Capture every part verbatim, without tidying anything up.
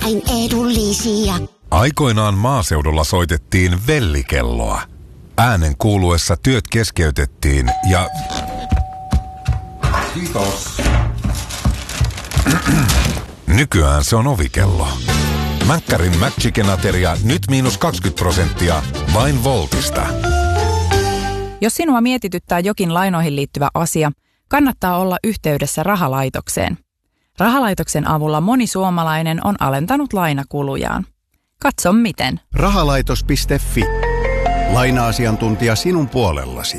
Vain edullisia. Aikoinaan maaseudulla soitettiin vellikelloa. Äänen kuuluessa työt keskeytettiin ja... Kiitos. Nykyään se on ovikello. Mäkkärin McChicken-ateria nyt miinus kaksikymmentä prosenttia vain Voltista. Jos sinua mietityttää jokin lainoihin liittyvä asia, kannattaa olla yhteydessä rahalaitokseen. Rahalaitoksen avulla moni suomalainen on alentanut lainakulujaan. Katso miten. Rahalaitos piste fi. Laina-asiantuntija sinun puolellasi.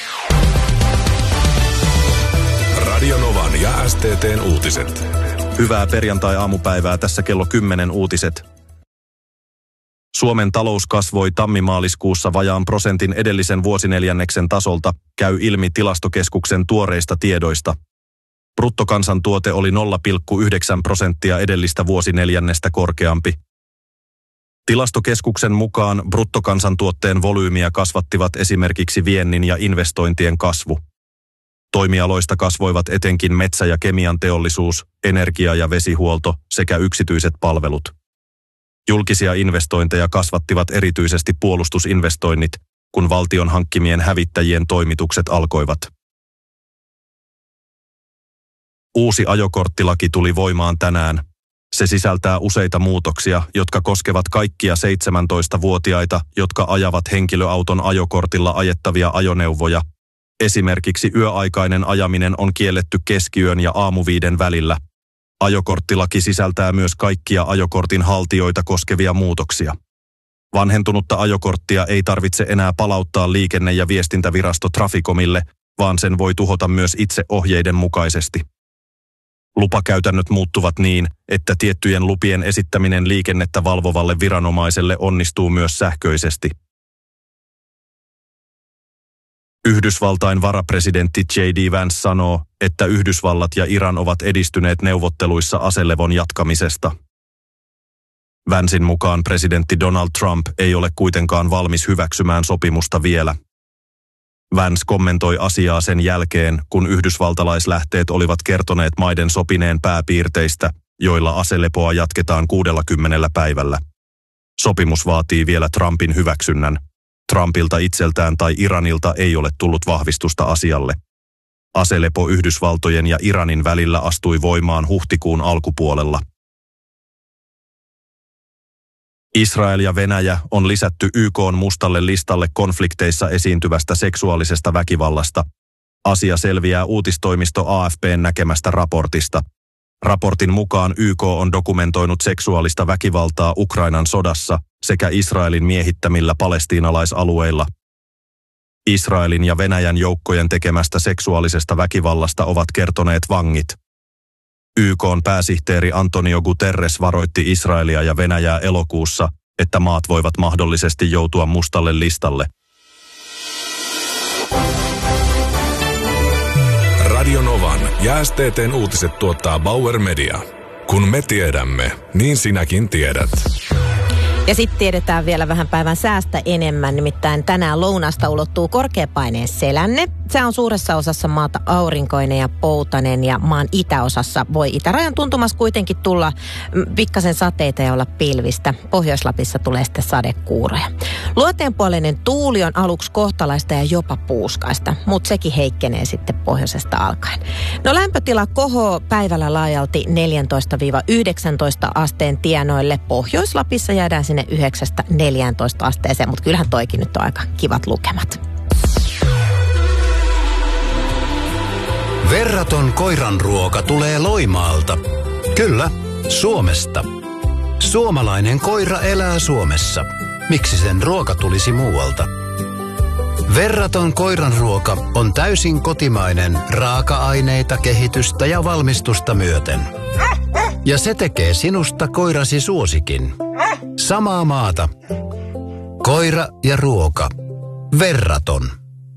Radio Novan ja S T T:n uutiset. Hyvää perjantai-aamupäivää, tässä kello kymmenen uutiset. Suomen talous kasvoi tammi-maaliskuussa vajaan prosentin edellisen vuosineljänneksen tasolta, käy ilmi Tilastokeskuksen tuoreista tiedoista. Bruttokansantuote oli nolla pilkku yhdeksän prosenttia edellistä vuosineljännestä korkeampi. Tilastokeskuksen mukaan bruttokansantuotteen volyymiä kasvattivat esimerkiksi viennin ja investointien kasvu. Toimialoista kasvoivat etenkin metsä- ja kemian teollisuus, energia- ja vesihuolto sekä yksityiset palvelut. Julkisia investointeja kasvattivat erityisesti puolustusinvestoinnit, kun valtion hankkimien hävittäjien toimitukset alkoivat. Uusi ajokorttilaki tuli voimaan tänään. Se sisältää useita muutoksia, jotka koskevat kaikkia seitsemäntoistavuotiaita, jotka ajavat henkilöauton ajokortilla ajettavia ajoneuvoja. Esimerkiksi yöaikainen ajaminen on kielletty keskiyön ja aamuviiden välillä. Ajokorttilaki sisältää myös kaikkia ajokortin haltijoita koskevia muutoksia. Vanhentunutta ajokorttia ei tarvitse enää palauttaa liikenne- ja viestintävirasto Traficomille, vaan sen voi tuhota myös itse ohjeiden mukaisesti. Lupakäytännöt muuttuvat niin, että tiettyjen lupien esittäminen liikennettä valvovalle viranomaiselle onnistuu myös sähköisesti. Yhdysvaltain varapresidentti J D Vance sanoo, että Yhdysvallat ja Iran ovat edistyneet neuvotteluissa aselevon jatkamisesta. Vancen mukaan presidentti Donald Trump ei ole kuitenkaan valmis hyväksymään sopimusta vielä. Vance kommentoi asiaa sen jälkeen, kun yhdysvaltalaislähteet olivat kertoneet maiden sopineen pääpiirteistä, joilla aselepoa jatketaan kuudellakymmenellä päivällä. Sopimus vaatii vielä Trumpin hyväksynnän. Trumpilta itseltään tai Iranilta ei ole tullut vahvistusta asialle. Aselepo Yhdysvaltojen ja Iranin välillä astui voimaan huhtikuun alkupuolella. Israel ja Venäjä on lisätty Y K:n mustalle listalle konflikteissa esiintyvästä seksuaalisesta väkivallasta. Asia selviää uutistoimisto A F P:n näkemästä raportista. Raportin mukaan Y K on dokumentoinut seksuaalista väkivaltaa Ukrainan sodassa sekä Israelin miehittämillä palestiinalaisalueilla. Israelin ja Venäjän joukkojen tekemästä seksuaalisesta väkivallasta ovat kertoneet vangit. Y K:n pääsihteeri Antonio Guterres varoitti Israelia ja Venäjää elokuussa, että maat voivat mahdollisesti joutua mustalle listalle. Radio Novan ja S T T:n uutiset tuottaa Bauer Media. Kun me tiedämme, niin sinäkin tiedät. Ja sitten tiedetään vielä vähän päivän säästä enemmän, nimittäin tänään lounasta ulottuu korkeapaineen selänne. Se on suuressa osassa maata aurinkoinen ja poutainen ja maan itäosassa voi itärajan tuntumassa kuitenkin tulla pikkasen sateita ja olla pilvistä. Pohjois-Lapissa tulee sitten sadekuuroja. Luoteenpuoleinen tuuli on aluksi kohtalaista ja jopa puuskaista, mutta sekin heikkenee sitten pohjoisesta alkaen. No lämpötila kohoo päivällä laajalti neljätoista yhdeksäntoista asteen tienoille. Pohjois-Lapissa jäädään sinne yhdeksästä neljääntoista asteeseen, mutta kyllähän toikin nyt on aika kivat lukemat. Verraton koiranruoka tulee Loimaalta. Kyllä, Suomesta. Suomalainen koira elää Suomessa. Miksi sen ruoka tulisi muualta? Verraton koiranruoka on täysin kotimainen raaka-aineita, kehitystä ja valmistusta myöten. Ja se tekee sinusta koirasi suosikin. Samaa maata. Koira ja ruoka. Verraton.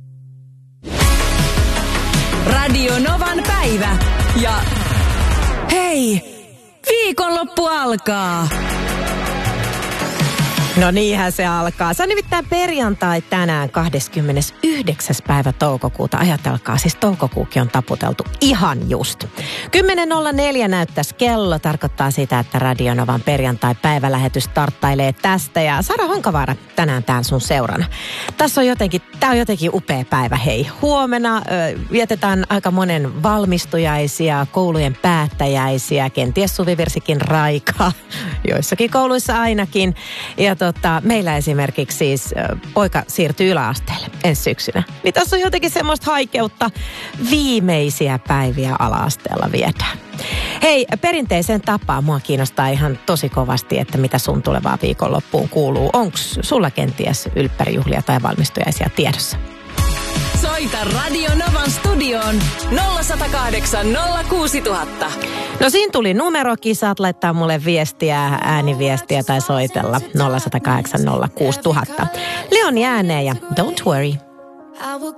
Radio Novan päivä. Ja hei, viikonloppu alkaa. No niinhän se alkaa. Se on nimittäin perjantai tänään kahdeskymmenesyhdeksäs päivä toukokuuta. Ajatelkaa, siis toukokuukin on taputeltu ihan just. kymmenen nolla neljä näyttäisi kello. Tarkoittaa sitä, että Radio Novan perjantai-päivälähetys starttailee tästä. Ja Sara Honkavaara tänään täällä sun seurana. Tässä on jotenkin, tää on jotenkin upea päivä, hei. Huomenna ö, vietetään aika monen valmistujaisia, koulujen päättäjäisiä, kenties Suvivirsikin raikaa. Joissakin kouluissa ainakin. Ja tota, meillä esimerkiksi siis poika siirtyy yläasteelle ensi syksynä. Niin tässä on jotenkin semmoista haikeutta. Viimeisiä päiviä ala-asteella viedään. Hei, perinteiseen tapaan mua kiinnostaa ihan tosi kovasti, että mitä sun tulevaa viikonloppuun kuuluu. Onks sulla kenties ylppärijuhlia tai valmistujaisia tiedossa? Soita Radio Novan studioon nolla yksi nolla kahdeksan nolla kuusi nolla nolla nolla. No siinä tuli numerokin, saat laittaa mulle viestiä, ääniviestiä tai soitella nolla yksi nolla kahdeksan nolla kuusi nolla nolla nolla. Leoni ääneen ja don't worry.